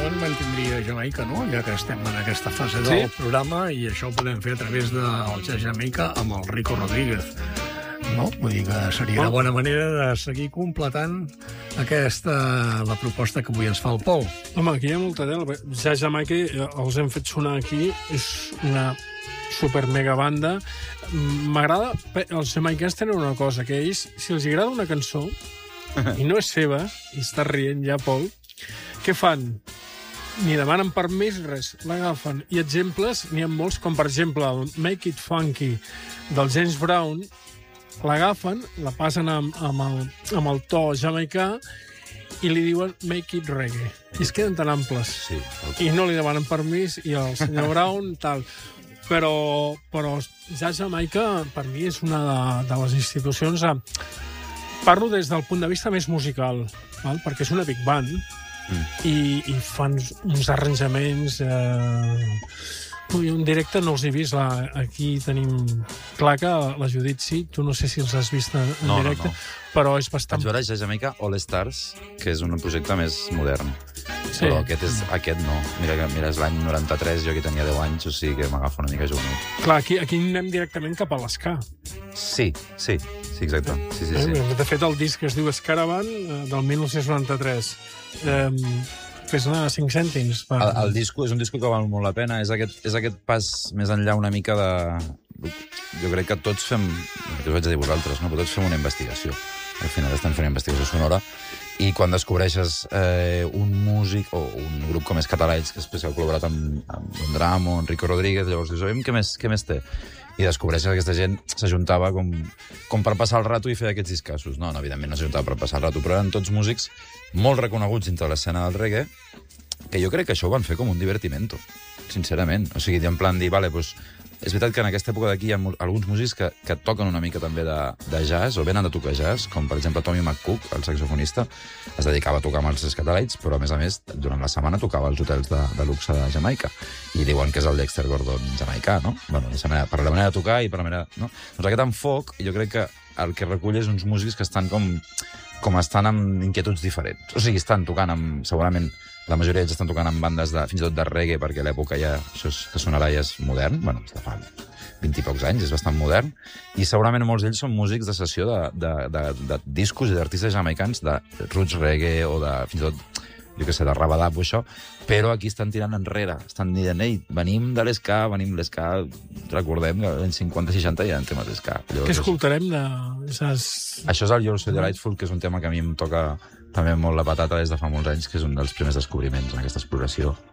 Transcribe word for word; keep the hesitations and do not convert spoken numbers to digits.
jo en mantindria Jamaica, no? Ja que estem en aquesta fase Sí? del programa, i això ho podem fer a través del Jazz Jamaica amb el Rico Rodríguez. No? Vull dir que seria una bona manera de seguir completant aquesta, la proposta que avui ens fa el Pol. Home, aquí hi ha molta tela. Ja Jamaica eh, els hem fet sonar aquí. És una super mega banda. M'agrada... Els jamaicans tenen una cosa, que ells, si els agrada una cançó, i no és seva, i està rient ja, Pol, què fan? Ni demanen permís, res, l'agafen. I exemples, n'hi ha molts, com per exemple el Make It Funky del James Brown, l'agafen, la passen amb, amb, el, amb el to jamaicà i li diuen Make It Reggae. I es queden tan amples. Sí, I no li demanen permís, i el senyor Brown, tal. Però, però ja Jamaica, per mi, és una de, de les institucions... A... Parlo des del punt de vista més musical, val? Perquè és una big band, mm. i, i fan uns arranjaments... Eh... Ui, en directe no els he vist. La, aquí tenim clar que la Judit sí. Tu no sé si els has vist en, en no, directe, no, no. Però és bastant... Vaig veure ja Jamaica All Stars, que és un projecte més modern. Sí. Però aquest, és, aquest no. Mira, que mira és l'any noranta-tres, jo aquí tenia deu anys, o sigui que m'agafa una mica juvenil. Clar, aquí, aquí anem directament cap a l'esca. Sí, sí, sí, exacte. Sí, sí, sí. Eh? De fet, el disc es diu Scaravan, del dinou noranta-tres. Eh, Fes-ne cinc cèntims. Per... El, el disco és un disco que val molt la pena. És aquest, és aquest pas més enllà una mica de... Jo crec que tots fem... Que us vaig a dir vosaltres, no? Però tots fem una investigació. Al final estem fent una investigació sonora. I quan descobreixes eh, un músic o un grup com és Catalans, que després ha col·laborat amb, amb Dramo, amb Rico Rodríguez, llavors dius, oiem, què més, què més té? I descobreixes que aquesta gent s'ajuntava com, com per passar el rato i fer aquests discassos. No, no, evidentment no s'ajuntava per passar el rato, però eren tots músics molt reconeguts dintre l'escena del reggae, que jo crec que això ho van fer com un divertimento, sincerament. O sigui, en plan dir, vale, doncs, és veritat que en aquesta època d'aquí hi ha alguns músics que, que toquen una mica també de, de jazz, o venen de tocar jazz, com per exemple Tommy McCook, el saxofonista, es dedicava a tocar amb els Scatalites, però a més a més, durant la setmana tocava als hotels de, de luxe de Jamaica. I diuen que és el Dexter Gordon jamaicà, no? Bueno, manera, per la manera de tocar i per la manera... No? Doncs aquest enfoc, jo crec que el que recull és uns músics que estan com, com estan amb inquietuds diferents. O sigui, estan tocant amb, segurament, la majoria d'ells estan tocant amb bandes de, fins i tot de reggae, perquè a l'època ja, això és, que sonarà ja és modern, bueno, és de fa vint i pocs anys, és bastant modern, i segurament molts d'ells són músics de sessió de, de, de, de discos i d'artistes jamaicans de roots reggae o de, fins i tot, jo què sé, de rabadap o això, però aquí estan tirant enrere, estan dient, ei, venim de l'esca, venim de l'esca, recordem que en cinquanta seixanta ja en temes d'esca. Què escoltarem de... Saps... Això és el You're So Delightful, que és un tema que a mi em toca també molt la patata des de fa molts anys, que és un dels primers descobriments en aquesta exploració